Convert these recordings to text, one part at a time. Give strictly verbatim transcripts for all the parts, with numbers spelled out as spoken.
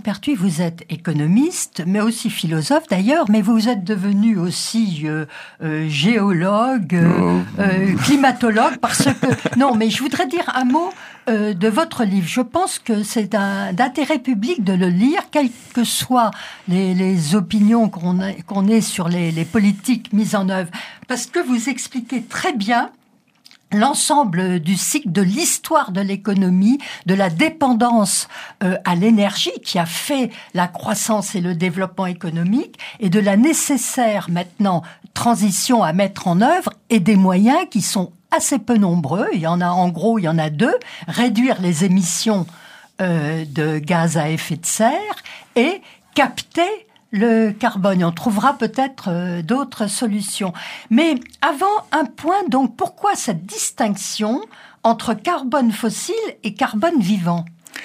Pertuis, vous êtes économiste, mais aussi philosophe d'ailleurs, mais vous êtes devenu aussi euh, euh, géologue, euh, euh, climatologue, parce que... Non, mais je voudrais dire un mot euh, de votre livre. Je pense que c'est un, d'intérêt public de le lire, quelles que soient les, les opinions qu'on ait, qu'on ait sur les, les politiques mises en œuvre, parce que vous expliquez très bien l'ensemble du cycle de l'histoire de l'économie, de la dépendance euh, à l'énergie qui a fait la croissance et le développement économique, et de la nécessaire maintenant transition à mettre en œuvre, et des moyens qui sont assez peu nombreux. Il y en a, en gros, il y en a deux. Réduire les émissions euh, de gaz à effet de serre et capter le carbone. On trouvera peut-être euh, d'autres solutions. Mais avant, un point, donc, pourquoi cette distinction entre carbone fossile et carbone vivant ?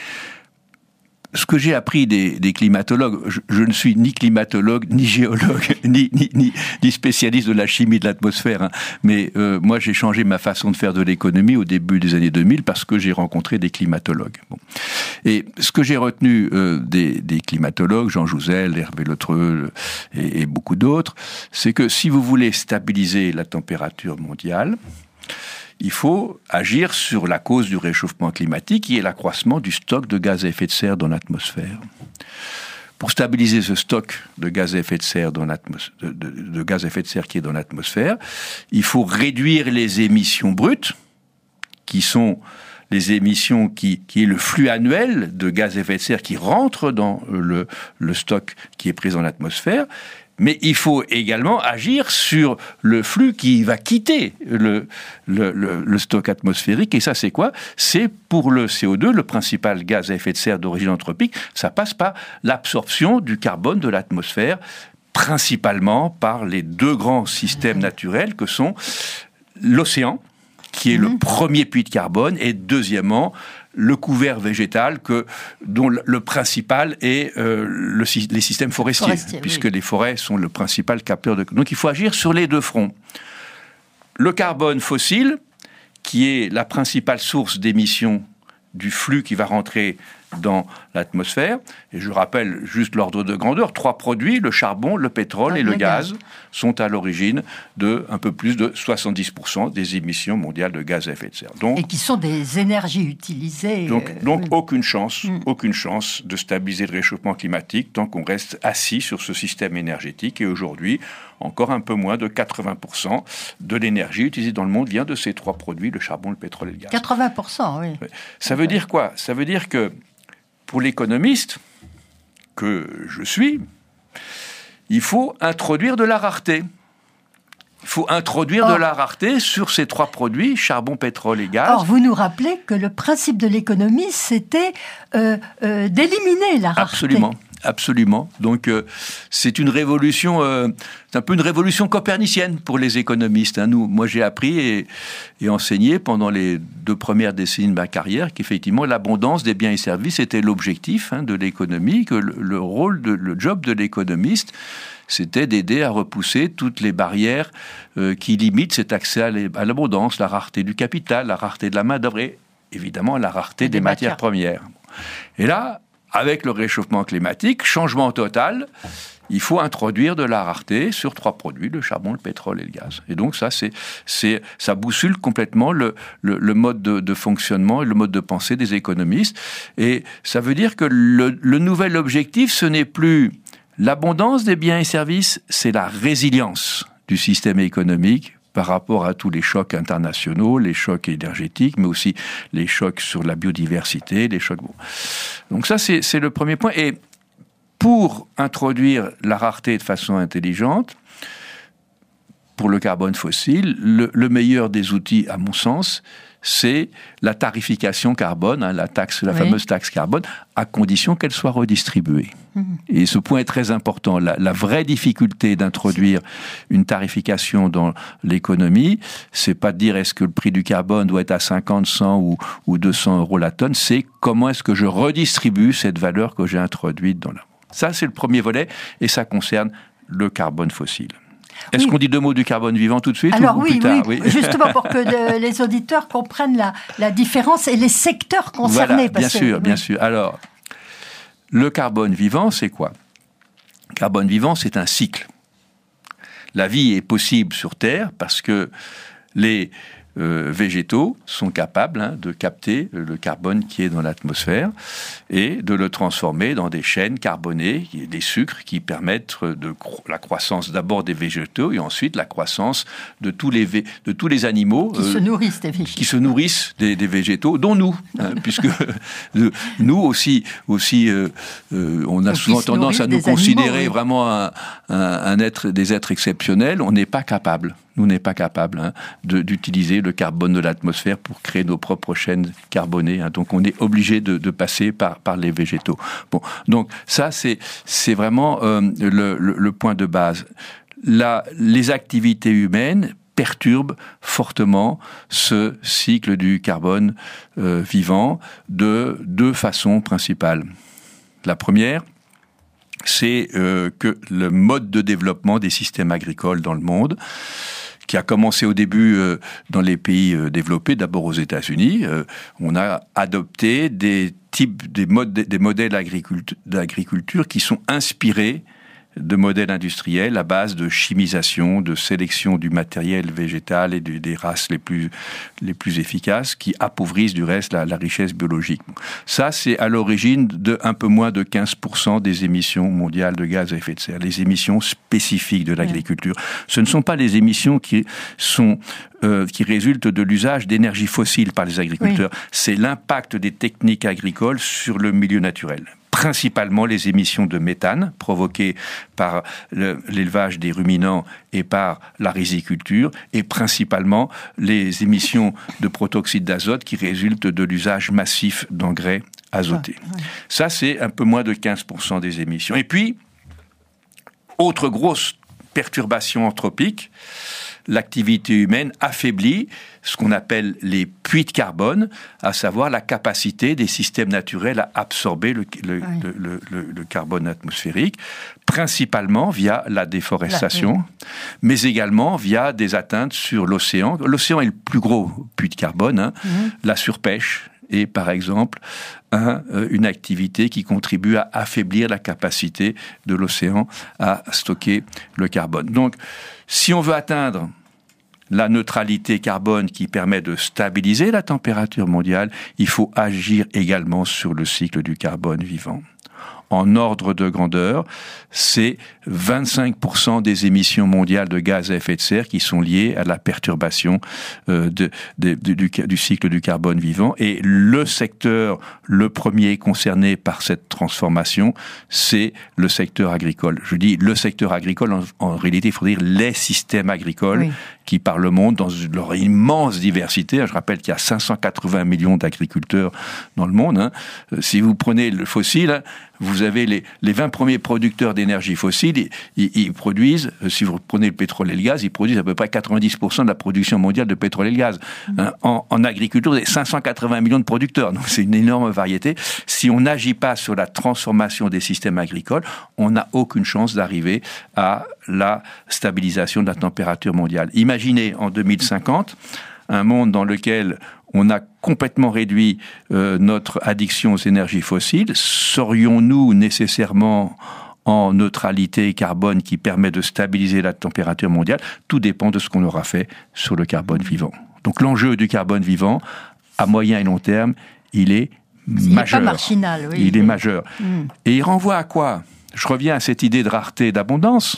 Ce que j'ai appris des, des climatologues, je, je ne suis ni climatologue, ni géologue, ni, ni, ni, ni spécialiste de la chimie de l'atmosphère, hein. Mais euh, moi j'ai changé ma façon de faire de l'économie au début des années deux mille parce que j'ai rencontré des climatologues. Bon. Et ce que j'ai retenu euh, des, des climatologues, Jean Jouzel, Hervé Letreux et, et beaucoup d'autres, c'est que si vous voulez stabiliser la température mondiale, il faut agir sur la cause du réchauffement climatique, qui est l'accroissement du stock de gaz à effet de serre dans l'atmosphère. Pour stabiliser ce stock de gaz à effet de serre, dans l'atmos- de, de, de gaz à effet de serre qui est dans l'atmosphère, il faut réduire les émissions brutes, qui sont les émissions qui, qui est le flux annuel de gaz à effet de serre qui rentre dans le, le stock qui est présent dans l'atmosphère. Mais il faut également agir sur le flux qui va quitter le, le, le, le stock atmosphérique. Et ça, c'est quoi ? C'est pour le C O deux, le principal gaz à effet de serre d'origine anthropique, ça passe par l'absorption du carbone de l'atmosphère, principalement par les deux grands systèmes naturels que sont l'océan, qui est mmh. le premier puits de carbone, et deuxièmement, le couvert végétal, que, dont le, le principal est euh, le, les systèmes forestiers, Forestier, puisque oui. les forêts sont le principal capteur de... Donc il faut agir sur les deux fronts. Le carbone fossile, qui est la principale source d'émission du flux qui va rentrer dans l'atmosphère, et je rappelle juste l'ordre de grandeur, trois produits, le charbon, le pétrole ah, et le, le gaz, gaz, sont à l'origine de un peu plus de soixante-dix pour cent des émissions mondiales de gaz à effet de serre. Donc, et qui sont des énergies utilisées. Donc, euh, donc oui. aucune chance, mm. aucune chance de stabiliser le réchauffement climatique tant qu'on reste assis sur ce système énergétique. Et aujourd'hui, encore un peu moins de quatre-vingts pour cent de l'énergie utilisée dans le monde vient de ces trois produits, le charbon, le pétrole et le gaz. quatre-vingts pour cent, oui. Ça veut dire quoi ? Ça veut dire que pour l'économiste que je suis, il faut introduire de la rareté. Il faut introduire Or, de la rareté sur ces trois produits, charbon, pétrole et gaz. Or, vous nous rappelez que le principe de l'économie, c'était euh, euh, d'éliminer la rareté. Absolument. Absolument. Donc, euh, c'est une révolution, euh, c'est un peu une révolution copernicienne pour les économistes. Hein. Nous, moi, j'ai appris et, et enseigné pendant les deux premières décennies de ma carrière qu'effectivement, l'abondance des biens et services était l'objectif hein, de l'économie, que le, le rôle, de, le job de l'économiste, c'était d'aider à repousser toutes les barrières euh, qui limitent cet accès à l'abondance, la rareté du capital, la rareté de la main-d'œuvre et évidemment la rareté des, des matières, matières premières. Et là, avec le réchauffement climatique, changement total, il faut introduire de la rareté sur trois produits, le charbon, le pétrole et le gaz. Et donc ça, c'est, c'est, ça boussole complètement le, le, le mode de, de fonctionnement et le mode de pensée des économistes. Et ça veut dire que le, le nouvel objectif, ce n'est plus l'abondance des biens et services, c'est la résilience du système économique par rapport à tous les chocs internationaux, les chocs énergétiques, mais aussi les chocs sur la biodiversité, les chocs... Bon. Donc ça, c'est, c'est le premier point. Et pour introduire la rareté de façon intelligente, pour le carbone fossile, le, le meilleur des outils, à mon sens, c'est la tarification carbone, hein, la taxe, la oui. fameuse taxe carbone, à condition qu'elle soit redistribuée. Mmh. Et ce point est très important. La, la vraie difficulté d'introduire une tarification dans l'économie, c'est pas de dire est-ce que le prix du carbone doit être à cinquante, cent ou, ou deux cents euros la tonne, c'est comment est-ce que je redistribue cette valeur que j'ai introduite dans la... Ça, c'est le premier volet, et ça concerne le carbone fossile. Est-ce oui. qu'on dit deux mots du carbone vivant tout de suite Alors ou, ou oui, plus tard oui, oui, justement pour que le, les auditeurs comprennent la, la différence et les secteurs concernés. Voilà, bien parce sûr, que, bien oui. sûr. Alors, Le carbone vivant, c'est quoi ? Le carbone vivant, c'est un cycle. La vie est possible sur Terre parce que les euh, végétaux sont capables hein, de capter le carbone qui est dans l'atmosphère et de le transformer dans des chaînes carbonées, des sucres qui permettent de cro- la croissance d'abord des végétaux et ensuite la croissance de tous les, vé- de tous les animaux qui euh, se nourrissent des végétaux, qui se nourrissent des, des végétaux, dont nous, hein, puisque euh, nous aussi, aussi euh, euh, on a Donc souvent tendance à nous considérer animaux, oui. vraiment un, un, un être, des êtres exceptionnels. On n'est pas capable. Nous n'est pas capable hein, de, d'utiliser le carbone de l'atmosphère pour créer nos propres chaînes carbonées. Hein. Donc, on est obligé de, de passer par, par les végétaux. Bon, donc ça, c'est, c'est vraiment euh, le, le, le point de base. La, les activités humaines perturbent fortement ce cycle du carbone euh, vivant de deux façons principales. La première, c'est euh, que le mode de développement des systèmes agricoles dans le monde, qui a commencé au début euh, dans les pays euh, développés, d'abord aux États-Unis, euh, on a adopté des types, des, modes, des modèles agriculture, d'agriculture qui sont inspirés de modèles industriels à base de chimisation, de sélection du matériel végétal et de, des races les plus, les plus efficaces qui appauvrissent du reste la, la richesse biologique. Ça, c'est à l'origine de un peu moins de quinze pour cent des émissions mondiales de gaz à effet de serre, les émissions spécifiques de l'agriculture. Ce ne sont pas les émissions qui sont euh, qui résultent de l'usage d'énergie fossile par les agriculteurs. Oui. C'est l'impact des techniques agricoles sur le milieu naturel. Principalement les émissions de méthane provoquées par le, l'élevage des ruminants et par la riziculture, et principalement les émissions de protoxyde d'azote qui résultent de l'usage massif d'engrais azotés. Ah, ouais. Ça, c'est un peu moins de quinze pour cent des émissions. Et puis, autre grosse perturbation anthropique, l'activité humaine affaiblit ce qu'on appelle les puits de carbone, à savoir la capacité des systèmes naturels à absorber le, le, oui. le, le, le, le carbone atmosphérique, principalement via la déforestation, la, oui. mais également via des atteintes sur l'océan. L'océan est le plus gros puits de carbone, hein. mm-hmm. La surpêche est par exemple un, une activité qui contribue à affaiblir la capacité de l'océan à stocker le carbone. Donc, si on veut atteindre la neutralité carbone qui permet de stabiliser la température mondiale, il faut agir également sur le cycle du carbone vivant. En ordre de grandeur, c'est vingt-cinq pour cent des émissions mondiales de gaz à effet de serre qui sont liées à la perturbation euh, de, de, de, du, du cycle du carbone vivant. Et le secteur, le premier concerné par cette transformation, c'est le secteur agricole. Je dis le secteur agricole, en, en réalité, il faut dire les systèmes agricoles oui. qui, par le monde, dans leur immense diversité, je rappelle qu'il y a cinq cent quatre-vingts millions d'agriculteurs dans le monde. Hein. Si vous prenez le fossile, vous avez les, les vingt premiers producteurs d'énergie fossile, ils, ils, ils produisent, si vous prenez le pétrole et le gaz, ils produisent à peu près quatre-vingt-dix pour cent de la production mondiale de pétrole et le gaz. Mmh. Hein, en, en agriculture, il y a cinq cent quatre-vingts millions de producteurs, donc c'est une énorme variété. Si on n'agit pas sur la transformation des systèmes agricoles, on n'a aucune chance d'arriver à la stabilisation de la température mondiale. Imaginez en deux mille cinquante un monde dans lequel on a complètement réduit euh, notre addiction aux énergies fossiles. Serions-nous nécessairement en neutralité carbone qui permet de stabiliser la température mondiale? Tout dépend de ce qu'on aura fait sur le carbone vivant. Donc l'enjeu du carbone vivant, à moyen et long terme, il est il majeur. Il est pas marginal, oui. Il est majeur. Mm. Et il renvoie à quoi? Je reviens à cette idée de rareté et d'abondance.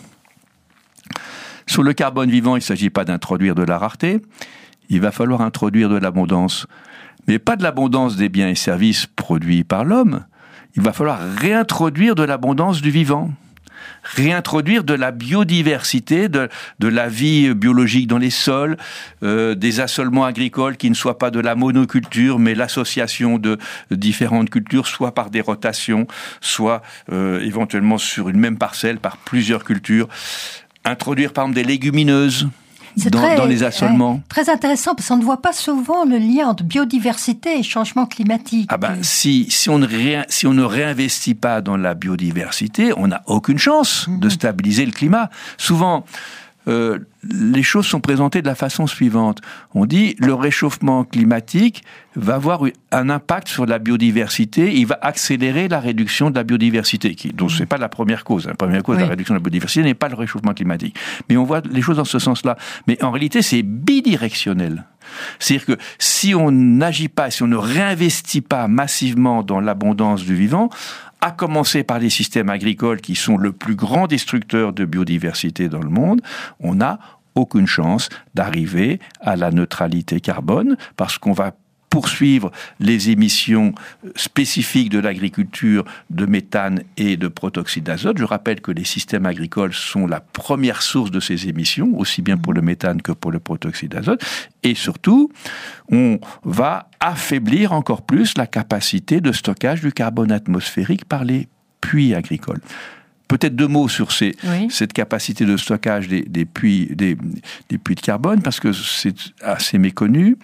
Sur le carbone vivant, il ne s'agit pas d'introduire de la rareté. Il va falloir introduire de l'abondance. Mais pas de l'abondance des biens et services produits par l'homme. Il va falloir réintroduire de l'abondance du vivant. Réintroduire de la biodiversité, de, de la vie biologique dans les sols, euh, des assolements agricoles qui ne soient pas de la monoculture, mais l'association de différentes cultures, soit par des rotations, soit euh, éventuellement sur une même parcelle, par plusieurs cultures. Introduire par exemple des légumineuses. C'est dans, très, dans les assolements. Ouais, très intéressant, parce qu'on ne voit pas souvent le lien entre biodiversité et changement climatique. Ah ben, si, si, on ne ré, si on ne réinvestit pas dans la biodiversité, on n'a aucune chance mm-hmm. de stabiliser le climat. Souvent, euh, les choses sont présentées de la façon suivante. On dit le réchauffement climatique va avoir un impact sur la biodiversité, il va accélérer la réduction de la biodiversité, qui, donc c'est pas la première cause. La première cause oui. de la réduction de la biodiversité n'est pas le réchauffement climatique. Mais on voit les choses dans ce sens-là. Mais en réalité, c'est bidirectionnel. C'est-à-dire que si on n'agit pas, si on ne réinvestit pas massivement dans l'abondance du vivant, à commencer par les systèmes agricoles qui sont le plus grand destructeur de biodiversité dans le monde, on n'a aucune chance d'arriver à la neutralité carbone parce qu'on va poursuivre les émissions spécifiques de l'agriculture de méthane et de protoxyde d'azote. Je rappelle que les systèmes agricoles sont la première source de ces émissions, aussi bien pour le méthane que pour le protoxyde d'azote. Et surtout, on va affaiblir encore plus la capacité de stockage du carbone atmosphérique par les puits agricoles. Peut-être deux mots sur ces, oui. cette capacité de stockage des, des, puits, des, des puits de carbone, parce que c'est assez méconnu.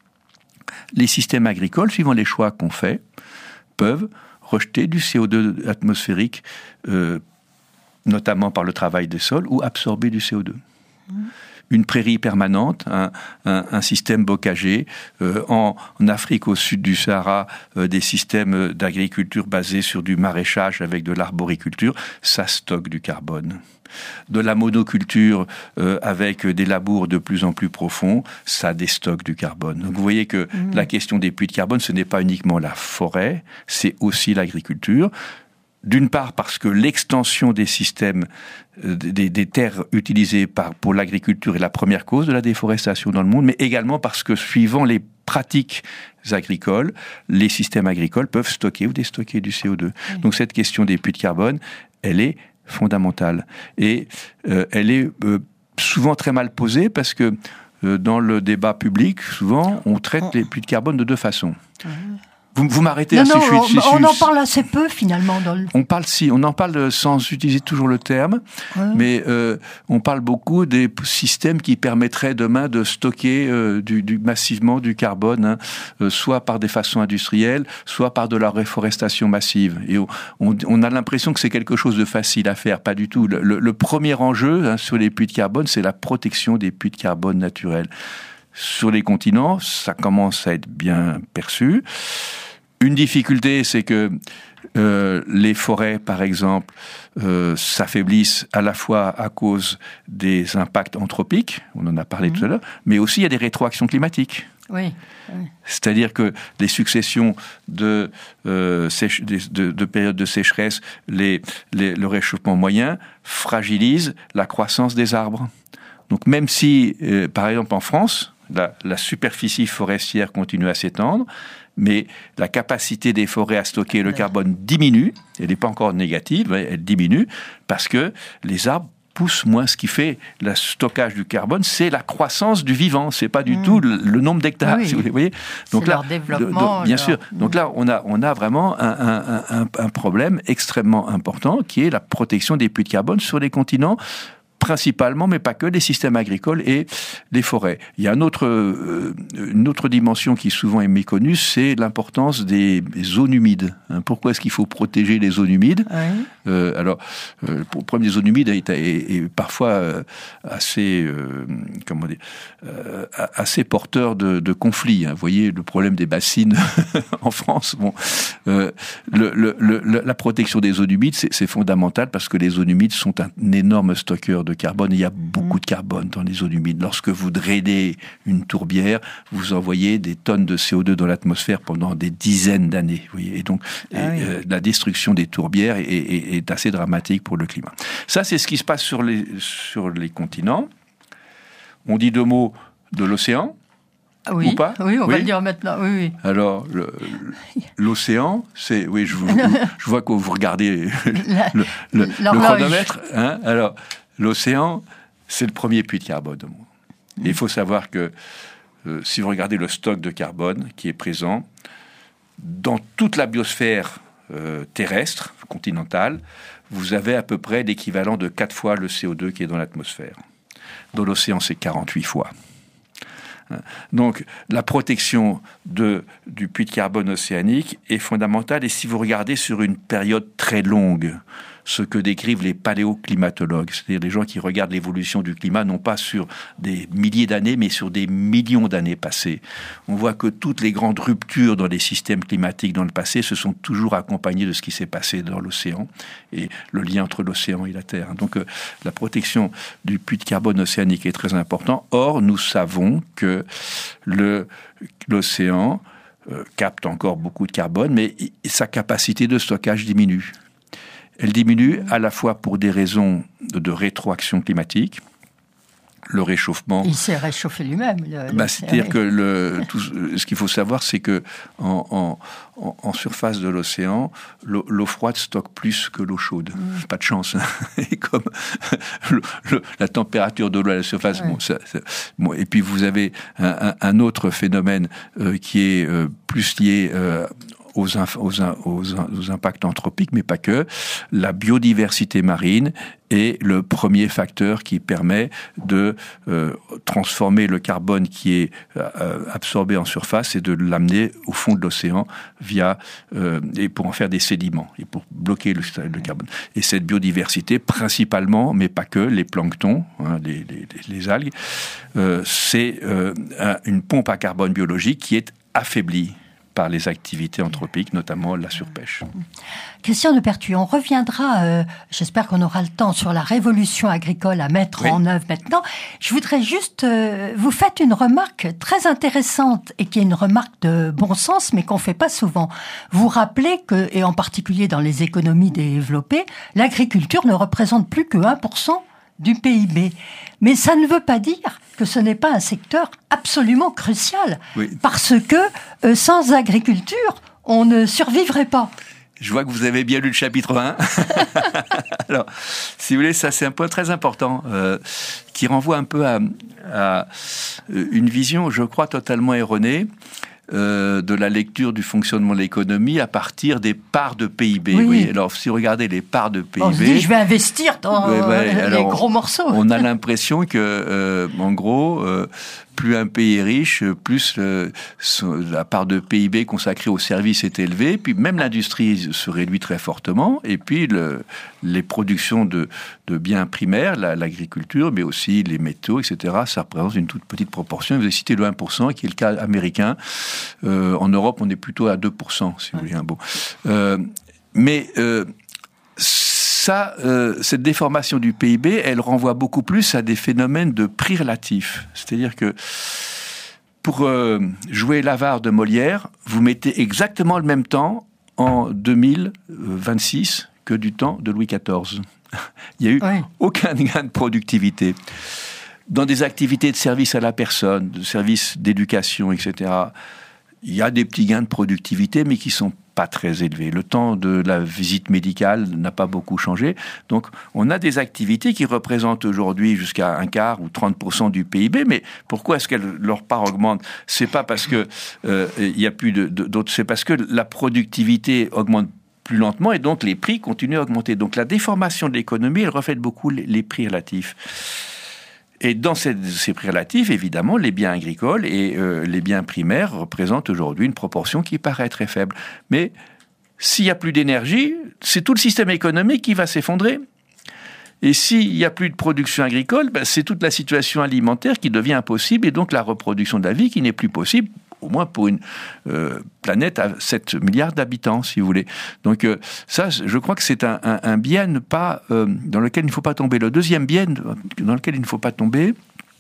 Les systèmes agricoles, suivant les choix qu'on fait, peuvent rejeter du C O deux atmosphérique, euh, notamment par le travail des sols, ou absorber du C O deux. Mmh. Une prairie permanente, un, un, un système bocager, euh, en, en Afrique au sud du Sahara, euh, des systèmes d'agriculture basés sur du maraîchage avec de l'arboriculture, ça stocke du carbone. De la monoculture euh, avec des labours de plus en plus profonds, ça déstocke du carbone. Donc vous voyez que mmh. la question des puits de carbone, ce n'est pas uniquement la forêt, c'est aussi l'agriculture. D'une part parce que l'extension des systèmes, euh, des, des terres utilisées par, pour l'agriculture est la première cause de la déforestation dans le monde, mais également parce que suivant les pratiques agricoles, les systèmes agricoles peuvent stocker ou déstocker du C O deux. Mmh. Donc cette question des puits de carbone, elle est fondamentale. Et euh, elle est euh, souvent très mal posée parce que euh, dans le débat public, souvent, on traite les puits de carbone de deux façons. Mmh. Vous, vous m'arrêtez non, hein, non, si je suis, on, si on je, en parle assez peu finalement. Dans le... On parle si, on en parle sans utiliser toujours le terme, ouais. mais euh, on parle beaucoup des systèmes qui permettraient demain de stocker euh, du, du, massivement du carbone, hein, euh, soit par des façons industrielles, soit par de la réforestation massive. Et on, on, on a l'impression que c'est quelque chose de facile à faire, pas du tout. Le, le, le premier enjeu hein, sur les puits de carbone, c'est la protection des puits de carbone naturels. Sur les continents, ça commence à être bien perçu. Une difficulté, c'est que euh, les forêts, par exemple, euh, s'affaiblissent à la fois à cause des impacts anthropiques, on en a parlé mmh. tout à l'heure, mais aussi il y a des rétroactions climatiques. Oui. oui. C'est-à-dire que les successions de, euh, sèche, de, de, de périodes de sécheresse, les, les, le réchauffement moyen fragilisent la croissance des arbres. Donc même si, euh, par exemple en France, la, la superficie forestière continue à s'étendre, mais la capacité des forêts à stocker le carbone diminue, elle n'est pas encore négative, elle diminue, parce que les arbres poussent moins. Ce qui fait le stockage du carbone, c'est la croissance du vivant, c'est pas du mmh. tout le, le nombre d'hectares, oui. si vous voyez. Donc c'est là, leur développement. De, de, bien leur... sûr. Donc là, on a, on a vraiment un, un, un, un problème extrêmement important, qui est la protection des puits de carbone sur les continents, principalement, mais pas que, les systèmes agricoles et les forêts. Il y a un autre, euh, une autre dimension qui souvent est méconnue, c'est l'importance des zones humides. Hein, pourquoi est-ce qu'il faut protéger les zones humides ? Oui. euh, Alors, euh, le problème des zones humides est, est, est parfois euh, assez, euh, comment dire, euh, assez porteur de, de conflits. Hein. Vous voyez le problème des bassines en France. Bon, euh, le, le, le, la protection des zones humides, c'est, c'est fondamental parce que les zones humides sont un énorme stockeur de carbone. Il y a beaucoup de carbone dans les zones humides. Lorsque vous drainez une tourbière, vous envoyez des tonnes de C O deux dans l'atmosphère pendant des dizaines d'années. Vous voyez. Et donc, ah et, oui. euh, la destruction des tourbières est, est, est assez dramatique pour le climat. Ça, c'est ce qui se passe sur les, sur les continents. On dit deux mots de l'océan. Ah oui, ou pas oui, on oui. va le dire maintenant. Oui, oui. Alors, le, l'océan, c'est... Oui, je, vous, je vois que vous regardez la, le, le, le chronomètre. Hein. Alors, l'océan, c'est le premier puits de carbone au monde. Mmh. Et il faut savoir que euh, si vous regardez le stock de carbone qui est présent, dans toute la biosphère euh, terrestre, continentale, vous avez à peu près l'équivalent de quatre fois le C O deux qui est dans l'atmosphère. Dans l'océan, c'est quarante-huit fois. Donc, la protection de, du puits de carbone océanique est fondamentale. Et si vous regardez sur une période très longue, ce que décrivent les paléoclimatologues, c'est-à-dire les gens qui regardent l'évolution du climat, non pas sur des milliers d'années, mais sur des millions d'années passées. On voit que toutes les grandes ruptures dans les systèmes climatiques dans le passé se sont toujours accompagnées de ce qui s'est passé dans l'océan, et le lien entre l'océan et la Terre. Donc euh, la protection du puits de carbone océanique est très important. Or, nous savons que le, l'océan euh, capte encore beaucoup de carbone, mais sa capacité de stockage diminue. Elle diminue à la fois pour des raisons de, de rétroaction climatique, le réchauffement. Il s'est réchauffé lui-même. Le, bah, le c'est-à-dire que le, tout, ce qu'il faut savoir, c'est que en, en, en surface de l'océan, l'eau, l'eau froide stocke plus que l'eau chaude. Mmh. Pas de chance. Hein. Et comme le, le, la température de l'eau à la surface, ouais. bon, ça, ça, bon, et puis vous avez un, un, un autre phénomène euh, qui est euh, plus lié euh, Aux, inf- aux, in- aux, in- aux impacts anthropiques, mais pas que. La biodiversité marine est le premier facteur qui permet de euh, transformer le carbone qui est euh, absorbé en surface et de l'amener au fond de l'océan via euh, et pour en faire des sédiments et pour bloquer le, le carbone. Et cette biodiversité, principalement, mais pas que, les planctons, hein, les, les, les algues, euh, c'est euh, une pompe à carbone biologique qui est affaiblie par les activités anthropiques, notamment la surpêche. Christian de Pertuis, on reviendra, euh, j'espère qu'on aura le temps, sur la révolution agricole à mettre oui. en œuvre maintenant. Je voudrais juste, euh, vous faites une remarque très intéressante et qui est une remarque de bon sens, mais qu'on fait pas souvent. Vous rappelez que, et en particulier dans les économies développées, l'agriculture ne représente plus que un pour cent du P I B. Mais ça ne veut pas dire que ce n'est pas un secteur absolument crucial. Oui. Parce que euh, sans agriculture, on ne survivrait pas. Je vois que vous avez bien lu le chapitre un. Alors, si vous voulez, ça c'est un point très important euh, qui renvoie un peu à, à une vision, je crois, totalement erronée Euh, de la lecture du fonctionnement de l'économie à partir des parts de P I B. Oui. Oui. Alors, si vous regardez les parts de P I B... On se dit, je vais investir dans ouais, ouais, les alors, gros morceaux. On a l'impression que, euh, en gros, euh, plus un pays est riche, plus euh, la part de P I B consacrée aux services est élevée, puis même l'industrie se réduit très fortement, et puis le, les productions de, de biens primaires, la, l'agriculture, mais aussi les métaux, et cetera, ça représente une toute petite proportion. Vous avez cité le un pour cent, qui est le cas américain. Euh, en Europe, on est plutôt à deux pour cent, si vous voulez. Hein, bon. euh, mais euh, ça, euh, cette déformation du P I B, elle renvoie beaucoup plus à des phénomènes de prix relatifs. C'est-à-dire que pour euh, jouer l'avare de Molière, vous mettez exactement le même temps en deux mille vingt-six que du temps de Louis quatorze. Il n'y a eu oui. aucun gain de productivité. Dans des activités de service à la personne, de services d'éducation, et cetera, il y a des petits gains de productivité, mais qui ne sont pas très élevés. Le temps de la visite médicale n'a pas beaucoup changé. Donc, on a des activités qui représentent aujourd'hui jusqu'à un quart ou trente pour cent du P I B, mais pourquoi est-ce que leur part augmente ? C'est pas parce que euh, il y a plus de, de, d'autres, c'est parce que la productivité augmente plus lentement et donc les prix continuent à augmenter. Donc, la déformation de l'économie, elle reflète beaucoup les, les prix relatifs. Et dans ces, ces prix relatifs, évidemment, les biens agricoles et euh, les biens primaires représentent aujourd'hui une proportion qui paraît très faible. Mais s'il n'y a plus d'énergie, c'est tout le système économique qui va s'effondrer. Et s'il n'y a plus de production agricole, ben, c'est toute la situation alimentaire qui devient impossible et donc la reproduction de la vie qui n'est plus possible, au moins pour une euh, planète à sept milliards d'habitants, si vous voulez. Donc euh, ça, je crois que c'est un, un, un biais ne pas, euh, dans lequel il ne faut pas tomber. Le deuxième biais dans lequel il ne faut pas tomber,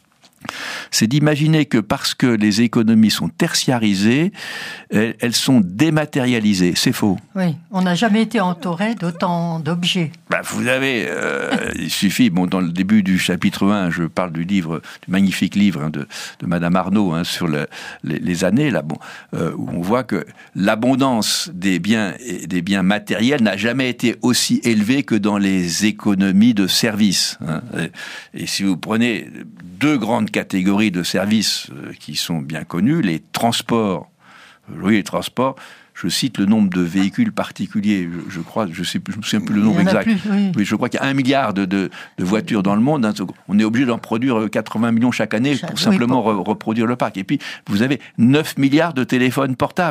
c'est d'imaginer que parce que les économies sont tertiarisées, elles, elles sont dématérialisées. C'est faux. Oui, on n'a jamais été entouré d'autant d'objets. Bah, vous avez, euh, il suffit, bon, dans le début du chapitre un, je parle du livre, du magnifique livre hein, de, de Madame Arnaud hein, sur le, les, les années, là, bon, euh, où on voit que l'abondance des biens, des biens matériels n'a jamais été aussi élevée que dans les économies de services. Hein. Et, et si vous prenez deux grandes catégories de services qui sont bien connues, les transports. Oui, les transports, je cite le nombre de véhicules particuliers, je, je crois, je sais, je ne me souviens plus le nombre exact. Plus, oui. Oui, je crois qu'il y a un milliard de, de, de voitures dans le monde. Hein. On est obligé d'en produire quatre-vingts millions chaque année pour oui, simplement pour... Re, reproduire le parc. Et puis, vous avez neuf milliards de téléphones portables.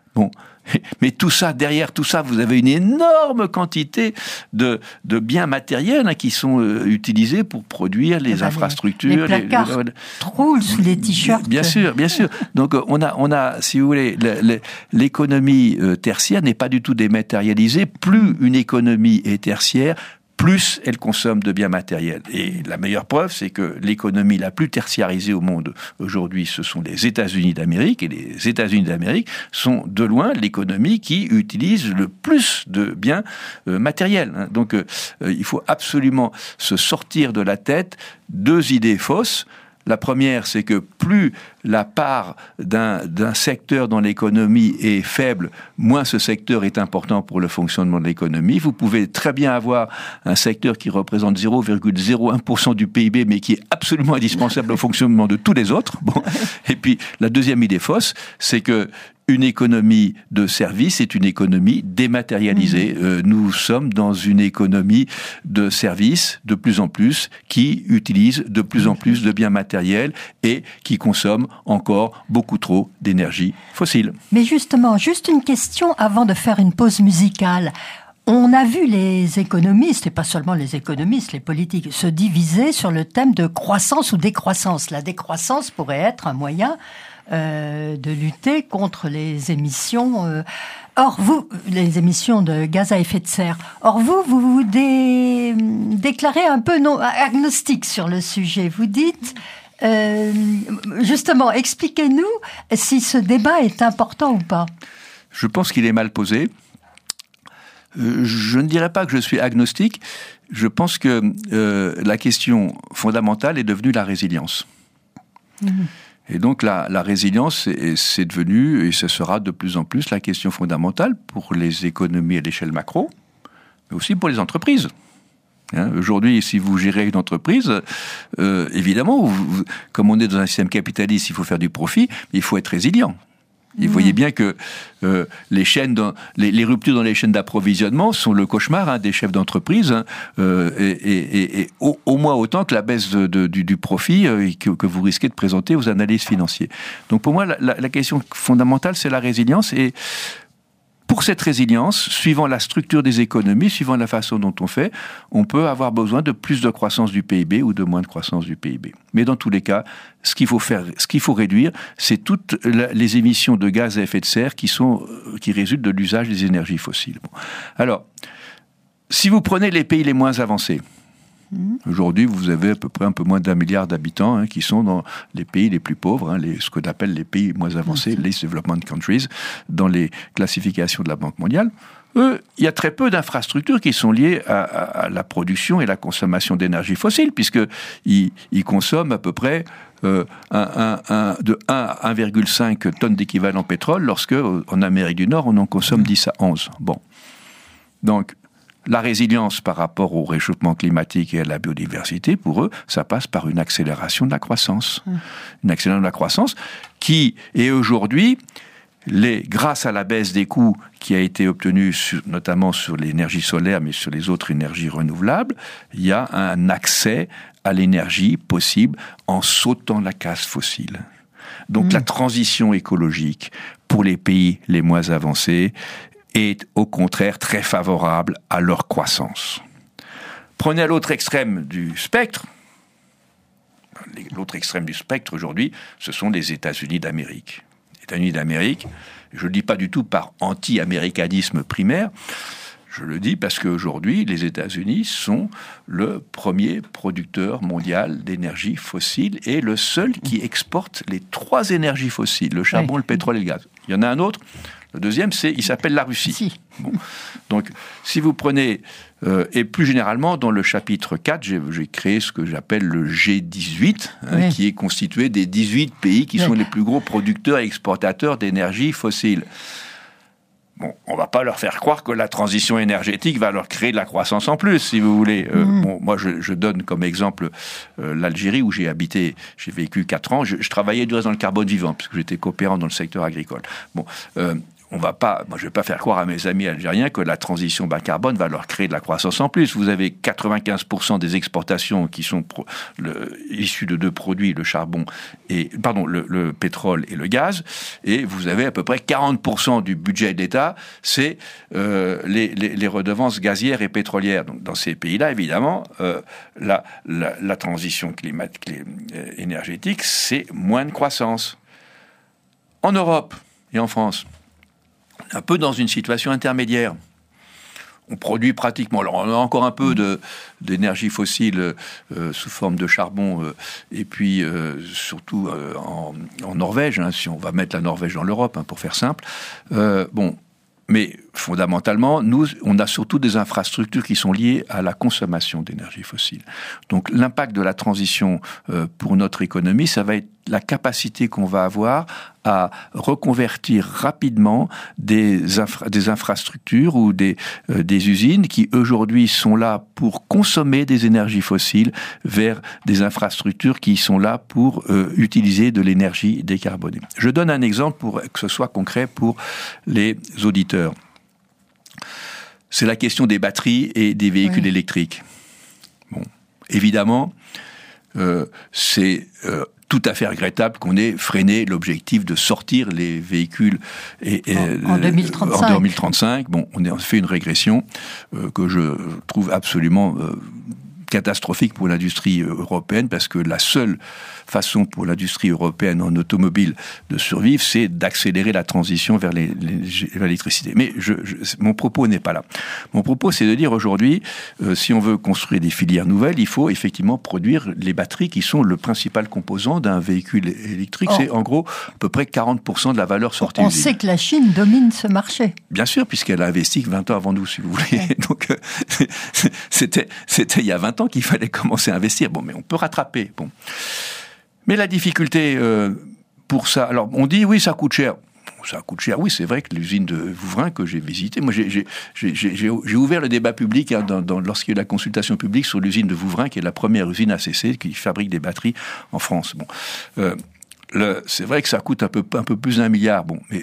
Bon. Mais tout ça, derrière tout ça, vous avez une énorme quantité de, de biens matériels hein, qui sont euh, utilisés pour produire les bah, infrastructures. Les, les placards les, les, roulent sous les t-shirts. Bien sûr, bien sûr. Donc on a, on a, si vous voulez, l'économie euh, tertiaire n'est pas du tout dématérialisée. Plus une économie est tertiaire, plus elle consomme de biens matériels. Et la meilleure preuve, c'est que l'économie la plus tertiarisée au monde aujourd'hui, ce sont les États-Unis d'Amérique. Et les États-Unis d'Amérique sont de loin l'économie qui utilise le plus de biens euh, matériels. Donc euh, il faut absolument se sortir de la tête deux idées fausses. La première, c'est que plus la part d'un, d'un secteur dans l'économie est faible, moins ce secteur est important pour le fonctionnement de l'économie. Vous pouvez très bien avoir un secteur qui représente zéro virgule zéro un pour cent du P I B, mais qui est absolument indispensable au fonctionnement de tous les autres. Bon. Et puis, la deuxième idée fausse, c'est que une économie de services est une économie dématérialisée. Mmh. Euh, nous sommes dans une économie de services de plus en plus qui utilise de plus en plus de biens matériels et qui consomme encore beaucoup trop d'énergie fossile. Mais justement, juste une question avant de faire une pause musicale. On a vu les économistes, et pas seulement les économistes, les politiques, se diviser sur le thème de croissance ou décroissance. La décroissance pourrait être un moyen Euh, de lutter contre les émissions. Euh, or, vous, les émissions de gaz à effet de serre. Or, vous, vous vous dé, déclarez un peu non agnostique sur le sujet. Vous dites, euh, justement, expliquez-nous si ce débat est important ou pas. Je pense qu'il est mal posé. Euh, je ne dirais pas que je suis agnostique. Je pense que euh, la question fondamentale est devenue la résilience. Mmh. Et donc la, la résilience, c'est, c'est devenu, et ce sera de plus en plus la question fondamentale pour les économies à l'échelle macro, mais aussi pour les entreprises. Hein, aujourd'hui, si vous gérez une entreprise, euh, évidemment, vous, vous, comme on est dans un système capitaliste, il faut faire du profit, mais il faut être résilient. Et vous voyez bien que euh, les chaînes, dans, les, les ruptures dans les chaînes d'approvisionnement sont le cauchemar hein, des chefs d'entreprise, hein, euh, et, et, et au, au moins autant que la baisse de, de, du, du profit euh, que, que vous risquez de présenter aux analystes financiers. Donc pour moi, la, la, la question fondamentale, c'est la résilience. Et pour cette résilience, suivant la structure des économies, suivant la façon dont on fait, on peut avoir besoin de plus de croissance du P I B ou de moins de croissance du P I B. Mais dans tous les cas, ce qu'il faut faire, ce qu'il faut réduire, c'est toutes les émissions de gaz à effet de serre qui sont, qui résultent de l'usage des énergies fossiles. Bon. Alors, si vous prenez les pays les moins avancés, aujourd'hui, vous avez à peu près un peu moins d'un milliard d'habitants hein, qui sont dans les pays les plus pauvres, hein, les, ce qu'on appelle les pays moins avancés, les Least Development Countries, dans les classifications de la Banque mondiale. Eux, il y a très peu d'infrastructures qui sont liées à, à, à la production et la consommation d'énergie fossile, puisqu'ils ils consomment à peu près euh, un, un, un, de un à un virgule cinq tonnes d'équivalent pétrole, lorsque en Amérique du Nord, on en consomme dix à onze. Bon. Donc, la résilience par rapport au réchauffement climatique et à la biodiversité, pour eux, ça passe par une accélération de la croissance. Mmh. Une accélération de la croissance qui est aujourd'hui, les, grâce à la baisse des coûts qui a été obtenue sur, notamment sur l'énergie solaire, mais sur les autres énergies renouvelables, il y a un accès à l'énergie possible en sautant la case fossile. Donc mmh. la transition écologique pour les pays les moins avancés est au contraire très favorable à leur croissance. Prenez à l'autre extrême du spectre, l'autre extrême du spectre aujourd'hui, ce sont les États-Unis d'Amérique. Les États-Unis d'Amérique, je ne le dis pas du tout par anti-américanisme primaire, je le dis parce qu'aujourd'hui, les États-Unis sont le premier producteur mondial d'énergie fossile et le seul qui exporte les trois énergies fossiles, le charbon, oui. le pétrole et le gaz. Il y en a un autre. Le deuxième, c'est, il s'appelle la Russie. Si. Bon. Donc, si vous prenez, euh, et plus généralement, dans le chapitre quatre, j'ai, j'ai créé ce que j'appelle le G dix-huit, hein, oui. qui est constitué des dix-huit pays qui oui. sont les plus gros producteurs et exportateurs d'énergie fossile. Bon, on ne va pas leur faire croire que la transition énergétique va leur créer de la croissance en plus, si vous voulez. Euh, mmh. Bon, moi, je, je donne comme exemple euh, l'Algérie, où j'ai habité, j'ai vécu quatre ans. Je, je travaillais du reste dans le carbone vivant, parce que j'étais coopérant dans le secteur agricole. Bon, euh, on va pas, moi je vais pas faire croire à mes amis algériens que la transition bas carbone va leur créer de la croissance en plus. Vous avez quatre-vingt-quinze pour cent des exportations qui sont pro, le, issues de deux produits, le charbon et pardon le, le pétrole et le gaz, et vous avez à peu près quarante pour cent du budget de l'État, c'est euh, les, les, les redevances gazières et pétrolières. Donc dans ces pays-là, évidemment, euh, la, la, la transition climatique, énergétique, c'est moins de croissance. En Europe et en France, un peu dans une situation intermédiaire. On produit pratiquement, alors on a encore un peu de, d'énergie fossile euh, sous forme de charbon, euh, et puis euh, surtout euh, en, en Norvège, hein, si on va mettre la Norvège dans l'Europe, hein, pour faire simple. Euh, bon, mais fondamentalement, nous, on a surtout des infrastructures qui sont liées à la consommation d'énergie fossile. Donc l'impact de la transition euh, pour notre économie, ça va être la capacité qu'on va avoir à reconvertir rapidement des, infra- des infrastructures ou des, euh, des usines qui aujourd'hui sont là pour consommer des énergies fossiles vers des infrastructures qui sont là pour euh, utiliser de l'énergie décarbonée. Je donne un exemple pour que ce soit concret pour les auditeurs. C'est la question des batteries et des véhicules oui. électriques. Bon, évidemment, euh, c'est euh, tout à fait regrettable qu'on ait freiné l'objectif de sortir les véhicules et, et, en, en deux mille trente-cinq. En deux mille trente-cinq. Bon, on a fait une régression euh, que je trouve absolument euh, catastrophique pour l'industrie européenne, parce que la seule façon pour l'industrie européenne en automobile de survivre, c'est d'accélérer la transition vers, les, les, vers l'électricité. Mais je, je, mon propos n'est pas là. Mon propos, c'est de dire aujourd'hui, euh, si on veut construire des filières nouvelles, il faut effectivement produire les batteries qui sont le principal composant d'un véhicule électrique. Oh. C'est en gros à peu près quarante pour cent de la valeur sortie. On sait que la Chine domine ce marché. Bien sûr, puisqu'elle a investi vingt ans avant nous, si vous voulez. Ouais. Donc, euh, c'était, c'était il y a vingt ans qu'il fallait commencer à investir. Bon, mais on peut rattraper. Bon. Mais la difficulté euh, pour ça... Alors, on dit, oui, ça coûte cher. Ça coûte cher. Oui, c'est vrai que l'usine de Vouvrin que j'ai visitée... Moi, j'ai, j'ai, j'ai, j'ai, j'ai ouvert le débat public hein, dans, dans, lorsqu'il y a eu la consultation publique sur l'usine de Vouvrin, qui est la première usine A C C qui fabrique des batteries en France. Bon, euh, le, c'est vrai que ça coûte un peu, un peu plus d'un milliard. Bon, mais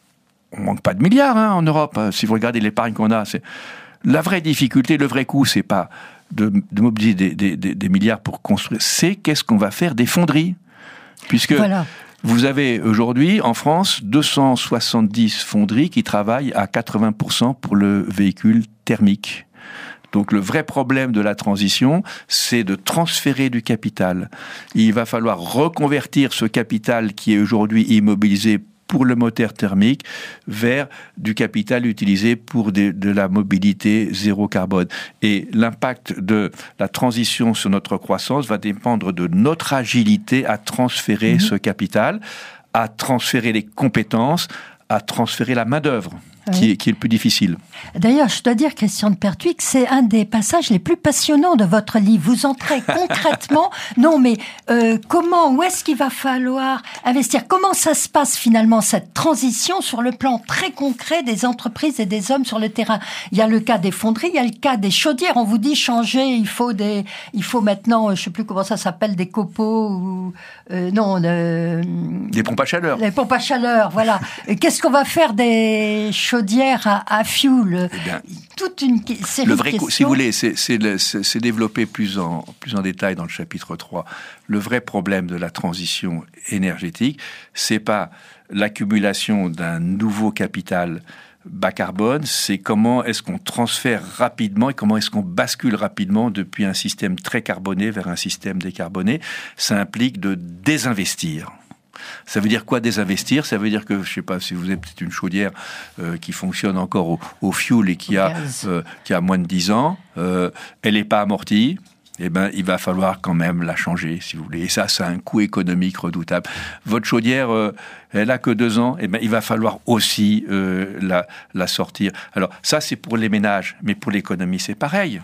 on manque pas de milliards hein, en Europe. Hein, si vous regardez l'épargne qu'on a, c'est... La vraie difficulté, le vrai coût, c'est pas de, de mobiliser des, des, des, des milliards pour construire, c'est qu'est-ce qu'on va faire des fonderies. Puisque voilà. Vous avez aujourd'hui, en France, deux cent soixante-dix fonderies qui travaillent à quatre-vingts pour cent pour le véhicule thermique. Donc le vrai problème de la transition, c'est de transférer du capital. Il va falloir reconvertir ce capital qui est aujourd'hui immobilisé pour le moteur thermique, vers du capital utilisé pour des, de la mobilité zéro carbone. Et l'impact de la transition sur notre croissance va dépendre de notre agilité à transférer mmh. ce capital, à transférer les compétences, à transférer la main-d'œuvre. Oui. Qui est, qui est le plus difficile. D'ailleurs, je dois dire, Christian de Pertuis, que c'est un des passages les plus passionnants de votre livre. Vous entrez concrètement, non mais euh, comment, où est-ce qu'il va falloir investir? Comment ça se passe finalement, cette transition sur le plan très concret des entreprises et des hommes sur le terrain? Il y a le cas des fonderies, il y a le cas des chaudières. On vous dit changer, il faut des, il faut maintenant, je sais plus comment ça s'appelle, des copeaux ou euh, non, euh, des pompes à chaleur. Les pompes à chaleur, voilà. Qu'est-ce qu'on va faire des chaudières à, à fuel, eh bien, toute une série le vrai de questions. Coup, si vous voulez, c'est, c'est, le, c'est, c'est développé plus en, plus en détail dans le chapitre trois. Le vrai problème de la transition énergétique, c'est pas l'accumulation d'un nouveau capital bas carbone, c'est comment est-ce qu'on transfère rapidement et comment est-ce qu'on bascule rapidement depuis un système très carboné vers un système décarboné. Ça implique de désinvestir. Ça veut dire quoi désinvestir? Ça veut dire que, je sais pas, si vous avez peut-être une chaudière euh, qui fonctionne encore au, au fioul et qui a, euh, qui a moins de dix ans, euh, elle n'est pas amortie, eh ben, il va falloir quand même la changer, si vous voulez. Et ça, ça a un coût économique redoutable. Votre chaudière, euh, elle a que deux ans, eh ben, il va falloir aussi euh, la, la sortir. Alors, ça, c'est pour les ménages, mais pour l'économie, c'est pareil.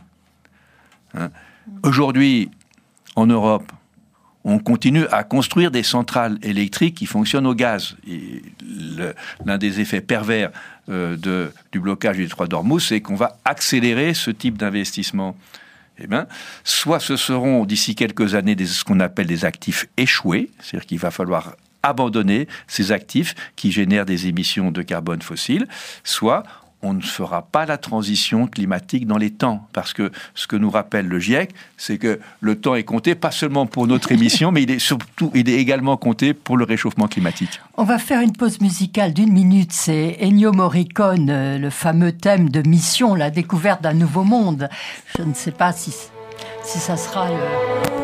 Hein? Aujourd'hui, en Europe, on continue à construire des centrales électriques qui fonctionnent au gaz. Et le, l'un des effets pervers euh, de, du blocage du détroit d'Ormuz, c'est qu'on va accélérer ce type d'investissement. Eh bien, soit ce seront d'ici quelques années des, ce qu'on appelle des actifs échoués, c'est-à-dire qu'il va falloir abandonner ces actifs qui génèrent des émissions de carbone fossile, soit on ne fera pas la transition climatique dans les temps. Parce que ce que nous rappelle le GIEC, c'est que le temps est compté, pas seulement pour notre émission, mais il est surtout, il est également compté pour le réchauffement climatique. On va faire une pause musicale d'une minute. C'est Ennio Morricone, le fameux thème de Mission, la découverte d'un nouveau monde. Je ne sais pas si, si ça sera le...